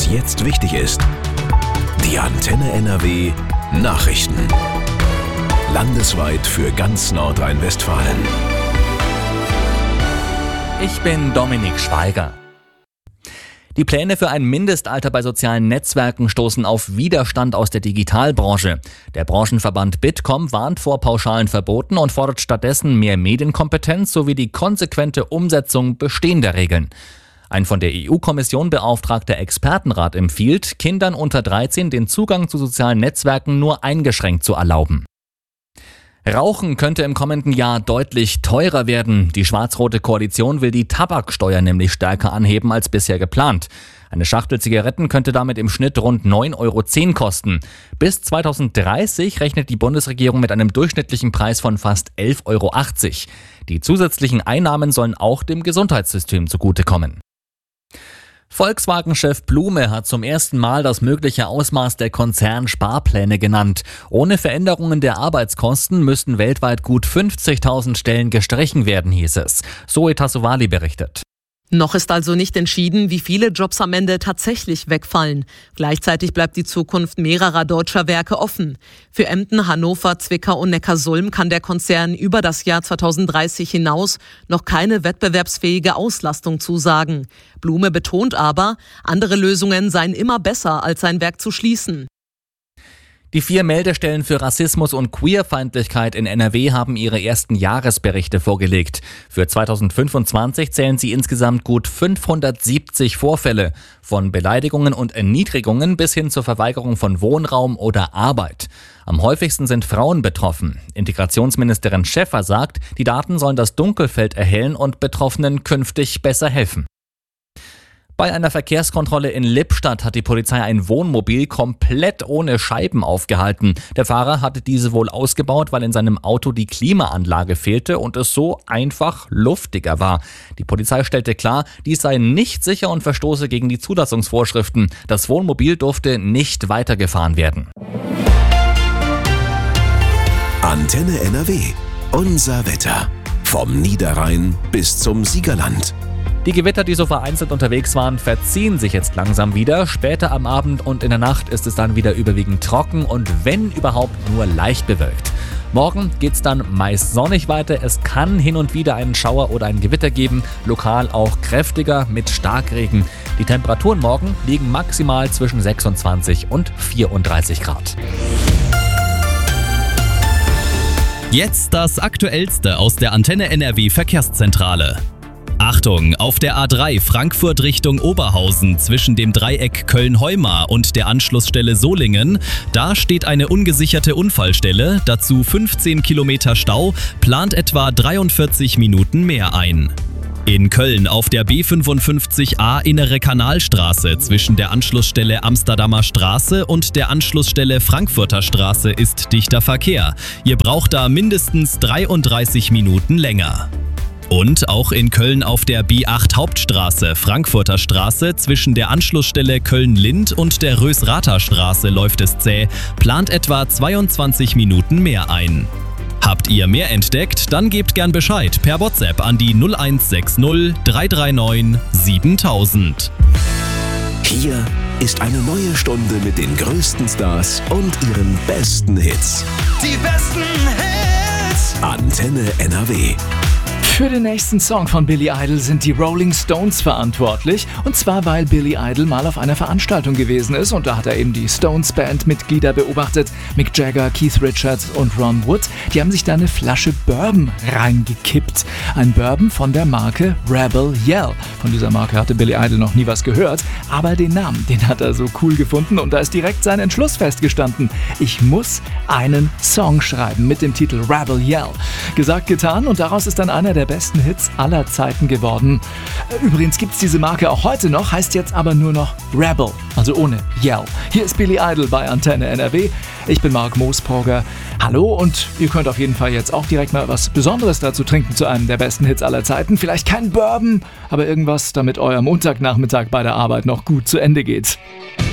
was jetzt wichtig ist. Die Antenne NRW Nachrichten. Landesweit für ganz Nordrhein-Westfalen. Ich bin Dominik Schweiger. Die Pläne für ein Mindestalter bei sozialen Netzwerken stoßen auf Widerstand aus der Digitalbranche. Der Branchenverband Bitkom warnt vor pauschalen Verboten und fordert stattdessen mehr Medienkompetenz sowie die konsequente Umsetzung bestehender Regeln. Ein von der EU-Kommission beauftragter Expertenrat empfiehlt, Kindern unter 13 den Zugang zu sozialen Netzwerken nur eingeschränkt zu erlauben. Rauchen könnte im kommenden Jahr deutlich teurer werden. Die schwarz-rote Koalition will die Tabaksteuer nämlich stärker anheben als bisher geplant. Eine Schachtel Zigaretten könnte damit im Schnitt rund 9,10 € kosten. Bis 2030 rechnet die Bundesregierung mit einem durchschnittlichen Preis von fast 11,80 €. Die zusätzlichen Einnahmen sollen auch dem Gesundheitssystem zugutekommen. Volkswagen-Chef Blume hat zum ersten Mal das mögliche Ausmaß der Konzernsparpläne genannt. Ohne Veränderungen der Arbeitskosten müssten weltweit gut 50.000 Stellen gestrichen werden, hieß es. Zoe Tassovali berichtet. Noch ist also nicht entschieden, wie viele Jobs am Ende tatsächlich wegfallen. Gleichzeitig bleibt die Zukunft mehrerer deutscher Werke offen. Für Emden, Hannover, Zwickau und Neckarsulm kann der Konzern über das Jahr 2030 hinaus noch keine wettbewerbsfähige Auslastung zusagen. Blume betont aber, andere Lösungen seien immer besser, als sein Werk zu schließen. Die 4 Meldestellen für Rassismus und Queerfeindlichkeit in NRW haben ihre ersten Jahresberichte vorgelegt. Für 2025 zählen sie insgesamt gut 570 Vorfälle, von Beleidigungen und Erniedrigungen bis hin zur Verweigerung von Wohnraum oder Arbeit. Am häufigsten sind Frauen betroffen. Integrationsministerin Schäffer sagt, die Daten sollen das Dunkelfeld erhellen und Betroffenen künftig besser helfen. Bei einer Verkehrskontrolle in Lippstadt hat die Polizei ein Wohnmobil komplett ohne Scheiben aufgehalten. Der Fahrer hatte diese wohl ausgebaut, weil in seinem Auto die Klimaanlage fehlte und es so einfach luftiger war. Die Polizei stellte klar, dies sei nicht sicher und verstoße gegen die Zulassungsvorschriften. Das Wohnmobil durfte nicht weitergefahren werden. Antenne NRW. Unser Wetter. Vom Niederrhein bis zum Siegerland. Die Gewitter, die so vereinzelt unterwegs waren, verziehen sich jetzt langsam wieder. Später am Abend und in der Nacht ist es dann wieder überwiegend trocken und wenn überhaupt nur leicht bewölkt. Morgen geht's dann meist sonnig weiter. Es kann hin und wieder einen Schauer oder ein Gewitter geben, lokal auch kräftiger mit Starkregen. Die Temperaturen morgen liegen maximal zwischen 26 und 34 Grad. Jetzt das Aktuellste aus der Antenne NRW Verkehrszentrale. Achtung, auf der A3 Frankfurt Richtung Oberhausen zwischen dem Dreieck Köln-Heumar und der Anschlussstelle Solingen, da steht eine ungesicherte Unfallstelle, dazu 15 Kilometer Stau, plant etwa 43 Minuten mehr ein. In Köln auf der B55A Innere Kanalstraße zwischen der Anschlussstelle Amsterdamer Straße und der Anschlussstelle Frankfurter Straße ist dichter Verkehr. Ihr braucht da mindestens 33 Minuten länger. Und auch in Köln auf der B8 Hauptstraße, Frankfurter Straße, zwischen der Anschlussstelle Köln-Lind und der Rösrather Straße läuft es zäh, plant etwa 22 Minuten mehr ein. Habt ihr mehr entdeckt? Dann gebt gern Bescheid per WhatsApp an die 0160 339 7000. Hier ist eine neue Stunde mit den größten Stars und ihren besten Hits. Die besten Hits! Antenne NRW. Für den nächsten Song von Billy Idol sind die Rolling Stones verantwortlich. Und zwar, weil Billy Idol mal auf einer Veranstaltung gewesen ist und da hat er eben die Stones-Band-Mitglieder beobachtet. Mick Jagger, Keith Richards und Ron Wood. Die haben sich da eine Flasche Bourbon reingekippt. Ein Bourbon von der Marke Rebel Yell. Von dieser Marke hatte Billy Idol noch nie was gehört, aber den Namen, den hat er so cool gefunden und da ist direkt sein Entschluss festgestanden. Ich muss einen Song schreiben mit dem Titel Rebel Yell. Gesagt, getan und daraus ist dann einer der besten Hits aller Zeiten geworden. Übrigens gibt es diese Marke auch heute noch, heißt jetzt aber nur noch Rebel, also ohne Yell. Hier ist Billy Idol bei Antenne NRW. Ich bin Marc Moosbrugger. Hallo und ihr könnt auf jeden Fall jetzt auch direkt mal was Besonderes dazu trinken zu einem der besten Hits aller Zeiten. Vielleicht kein Bourbon, aber irgendwas, damit euer Montagnachmittag bei der Arbeit noch gut zu Ende geht.